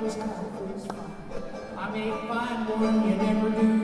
was confidence fine. I may find one you never do.